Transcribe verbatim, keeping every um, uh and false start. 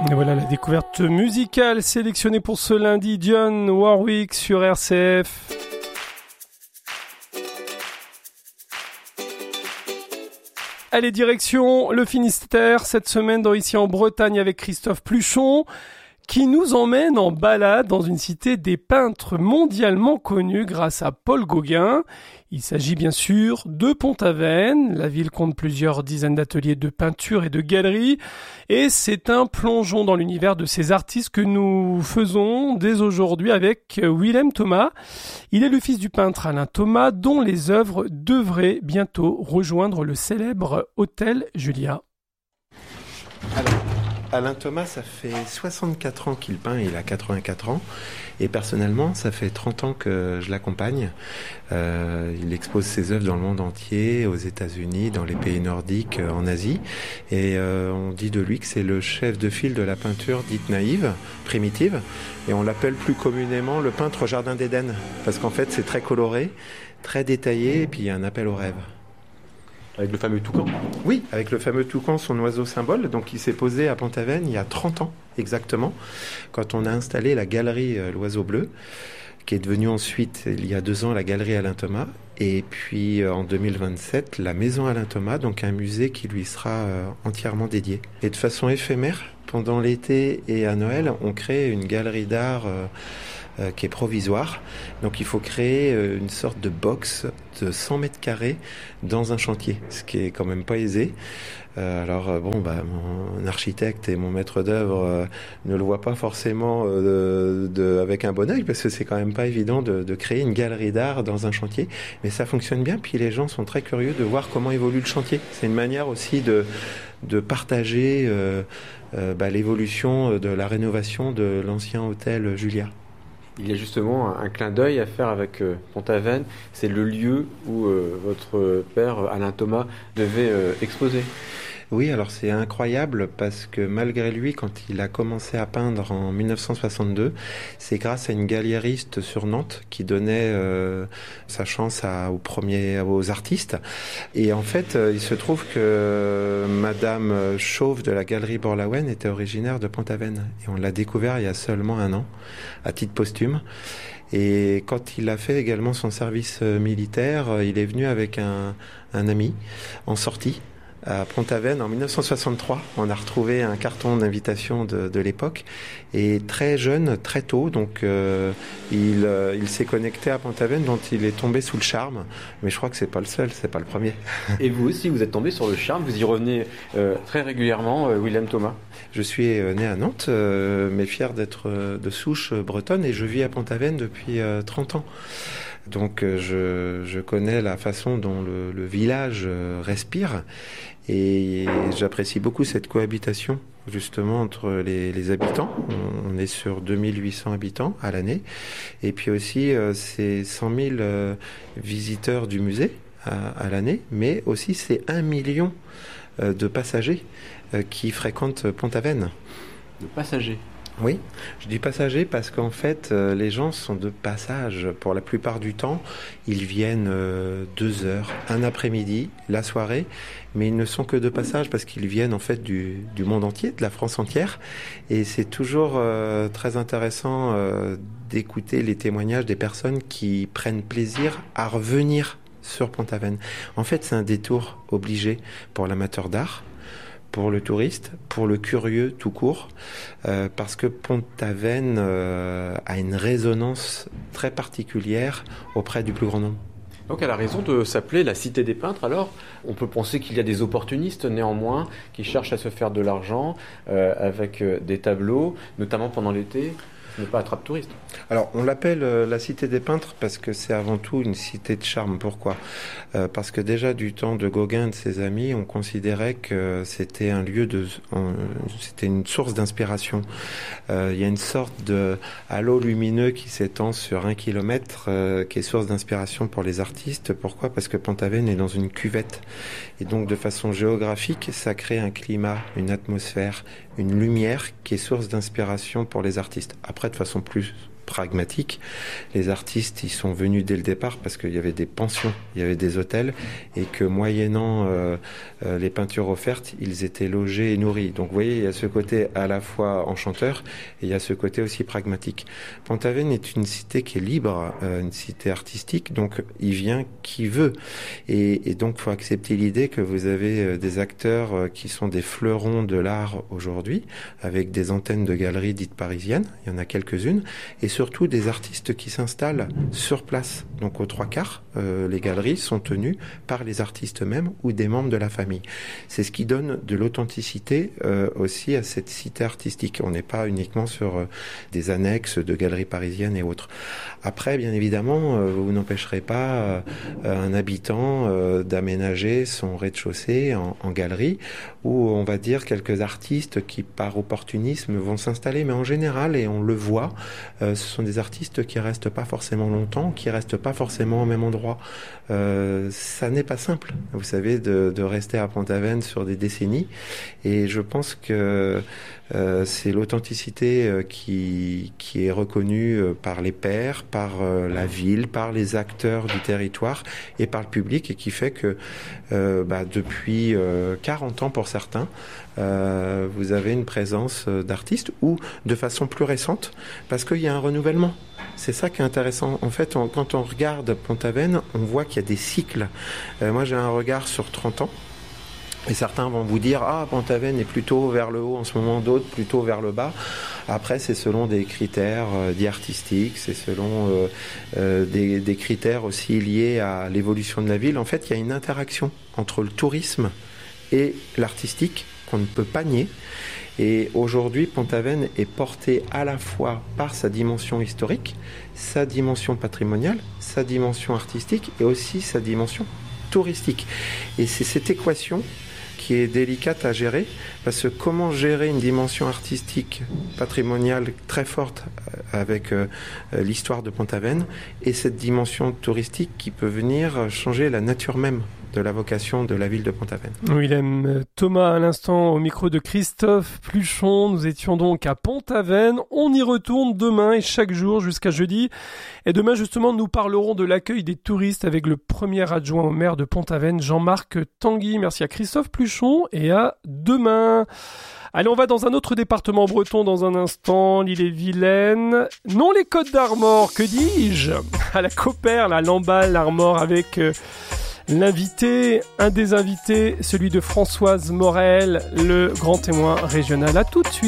Et voilà la découverte musicale sélectionnée pour ce lundi, Dionne Warwick sur R C F. Allez, direction le Finistère, cette semaine dans Ici en Bretagne avec Christophe Pluchon, qui nous emmène en balade dans une cité des peintres mondialement connue grâce à Paul Gauguin. Il s'agit bien sûr de Pont-Aven. La ville compte plusieurs dizaines d'ateliers de peinture et de galeries. Et c'est un plongeon dans l'univers de ces artistes que nous faisons dès aujourd'hui avec Willem Thomas. Il est le fils du peintre Alain Thomas, dont les œuvres devraient bientôt rejoindre le célèbre Hôtel Julia. Alors, Alain Thomas, ça fait soixante-quatre ans qu'il peint, il a quatre-vingt-quatre ans. Et personnellement, ça fait trente ans que je l'accompagne. Euh, il expose ses œuvres dans le monde entier, aux États-Unis, dans les pays nordiques, en Asie. Et euh, on dit de lui que c'est le chef de file de la peinture dite naïve, primitive. Et on l'appelle plus communément le peintre au jardin d'Éden. Parce qu'en fait, c'est très coloré, très détaillé, et puis il y a un appel au rêve. Avec le fameux toucan. Oui, avec le fameux toucan, son oiseau symbole. Donc, il s'est posé à Pont-Aven il y a trente ans, exactement, quand on a installé la galerie euh, L'Oiseau Bleu, qui est devenue ensuite, il y a deux ans, la galerie Alain Thomas. Et puis, euh, en deux mille vingt-sept, la maison Alain Thomas, donc un musée qui lui sera euh, entièrement dédié. Et de façon éphémère, pendant l'été et à Noël, on crée une galerie d'art euh, euh, qui est provisoire. Donc, il faut créer euh, une sorte de box de cent mètres carrés dans un chantier, ce qui est quand même pas aisé. Euh, alors euh, bon, bah, mon architecte et mon maître d'œuvre euh, ne le voient pas forcément euh, de, de, avec un bon œil, parce que c'est quand même pas évident de, de créer une galerie d'art dans un chantier, mais ça fonctionne bien. Puis les gens sont très curieux de voir comment évolue le chantier. C'est une manière aussi de, de partager euh, euh, bah, l'évolution de la rénovation de l'ancien hôtel Julia. Il y a justement un clin d'œil à faire avec euh, Pont-Aven. C'est le lieu où euh, votre père, Alain Thomas, devait euh, exposer. Oui, alors c'est incroyable parce que malgré lui, quand il a commencé à peindre en dix-neuf cent soixante-deux, c'est grâce à une galliériste sur Nantes qui donnait euh, sa chance à, aux premiers, aux artistes. Et en fait, euh, il se trouve que Madame Chauve de la galerie Borlawen était originaire de Pont-Aven. Et on l'a découvert il y a seulement un an, à titre posthume. Et quand il a fait également son service militaire, il est venu avec un, un ami en sortie à Pont-Aven en dix-neuf cent soixante-trois. On a retrouvé un carton d'invitation de, de l'époque. Et très jeune, très tôt, donc euh, il, euh, il s'est connecté à Pont-Aven, dont il est tombé sous le charme. Mais je crois que c'est pas le seul, c'est pas le premier. Et vous aussi, vous êtes tombé sur le charme. Vous y revenez euh, très régulièrement, euh, Willem Thomas. Je suis né à Nantes, euh, mais fier d'être euh, de souche bretonne, et je vis à Pont-Aven depuis euh, trente ans. Donc euh, je, je connais la façon dont le, le village euh, respire, et j'apprécie beaucoup cette cohabitation justement entre les, les habitants. On, on est sur deux mille huit cents habitants à l'année, et puis aussi euh, c'est cent mille euh, visiteurs du musée à, à l'année, mais aussi c'est un million euh, de passagers euh, qui fréquentent Pont-Aven. De passagers? Oui, je dis passagers parce qu'en fait, euh, les gens sont de passage. Pour la plupart du temps, ils viennent euh, deux heures, un après-midi, la soirée, mais ils ne sont que de passage parce qu'ils viennent en fait du, du monde entier, de la France entière. Et c'est toujours euh, très intéressant euh, d'écouter les témoignages des personnes qui prennent plaisir à revenir sur Pont-Aven. En fait, c'est un détour obligé pour l'amateur d'art, pour le touriste, pour le curieux tout court, euh, parce que Pont-Aven euh, a une résonance très particulière auprès du plus grand nombre. Donc elle a raison de s'appeler la Cité des Peintres. Alors, on peut penser qu'il y a des opportunistes néanmoins qui cherchent à se faire de l'argent euh, avec euh, des tableaux, notamment pendant l'été. Ce n'est pas attrape-touriste. Alors, on l'appelle euh, la Cité des Peintres parce que c'est avant tout une cité de charme. Pourquoi ? euh, Parce que déjà du temps de Gauguin et de ses amis, on considérait que c'était un lieu de... On, c'était une source d'inspiration. Euh, il y a une sorte de halo lumineux qui s'étend sur un kilomètre, euh, qui est source d'inspiration pour les artistes. Pourquoi ? Parce que Pont-Aven est dans une cuvette. Et donc, de façon géographique, ça crée un climat, une atmosphère, une lumière qui est source d'inspiration pour les artistes. Après, de façon plus pragmatique. Les artistes, ils sont venus dès le départ parce qu'il y avait des pensions, il y avait des hôtels, et que moyennant euh, euh, les peintures offertes, ils étaient logés et nourris. Donc vous voyez, il y a ce côté à la fois enchanteur et il y a ce côté aussi pragmatique. Pont-Aven est une cité qui est libre, euh, une cité artistique, donc il vient qui veut. Et, et donc il faut accepter l'idée que vous avez euh, des acteurs euh, qui sont des fleurons de l'art aujourd'hui, avec des antennes de galeries dites parisiennes, il y en a quelques-unes, et surtout des artistes qui s'installent sur place. Donc aux trois quarts, euh, les galeries sont tenues par les artistes eux-mêmes ou des membres de la famille. C'est ce qui donne de l'authenticité euh, aussi à cette cité artistique. On n'est pas uniquement sur euh, des annexes de galeries parisiennes et autres. Après, bien évidemment, euh, vous n'empêcherez pas euh, un habitant euh, d'aménager son rez-de-chaussée en, en galerie, où on va dire quelques artistes qui par opportunisme vont s'installer, mais en général, et on le voit, euh, ce sont des artistes qui restent pas forcément longtemps, qui restent pas forcément au même endroit. Euh, ça n'est pas simple, vous savez, de, de rester à Pont-Aven sur des décennies, et je pense que euh, c'est l'authenticité euh, qui, qui est reconnue euh, par les pairs, par euh, la ville, par les acteurs du territoire et par le public, et qui fait que euh, bah, depuis euh, quarante ans pour certains, euh, vous avez une présence euh, d'artistes, ou de façon plus récente, parce qu'il y a un renouvellement. C'est ça qui est intéressant. En fait, on, quand on regarde Pont-Aven, on voit qu'il y a des cycles. Euh, moi, j'ai un regard sur trente ans. Et certains vont vous dire « Ah, Pont-Aven est plutôt vers le haut en ce moment, d'autres plutôt vers le bas ». Après, c'est selon des critères euh, dits artistiques, c'est selon euh, euh, des, des critères aussi liés à l'évolution de la ville. En fait, il y a une interaction entre le tourisme et l'artistique qu'on ne peut pas nier. Et aujourd'hui, Pont-Aven est porté à la fois par sa dimension historique, sa dimension patrimoniale, sa dimension artistique et aussi sa dimension touristique. Et c'est cette équation qui est délicate à gérer, parce que comment gérer une dimension artistique, patrimoniale très forte avec euh, l'histoire de Pont-Aven, et cette dimension touristique qui peut venir changer la nature même de la vocation de la ville de Pont-Aven. Willem Thomas à l'instant au micro de Christophe Pluchon. Nous étions donc à Pont-Aven. On y retourne demain et chaque jour jusqu'à jeudi. Et demain justement, nous parlerons de l'accueil des touristes avec le premier adjoint au maire de Pont-Aven, Jean-Marc Tanguy. Merci à Christophe Pluchon et à demain. Allez, on va dans un autre département breton dans un instant, l'île-et-Vilaine. Non, les Côtes d'Armor, que dis-je ? À la Copère, la Lamballe, l'Armor avec... Euh, L'invité, un des invités, celui de Françoise Morel, le grand témoin régional. À tout de suite.